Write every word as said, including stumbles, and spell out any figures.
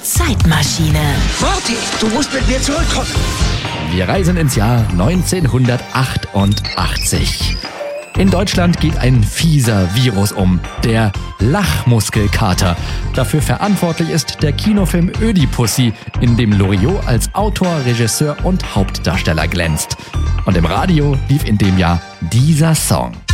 Zeitmaschine. Marty, du musst mit mir zurückkommen. Wir reisen ins Jahr neunzehnhundertachtundachtzig. In Deutschland geht ein fieser Virus um, der Lachmuskelkater. Dafür verantwortlich ist der Kinofilm Ödipussy, in dem Loriot als Autor, Regisseur und Hauptdarsteller glänzt. Und im Radio lief in dem Jahr dieser Song.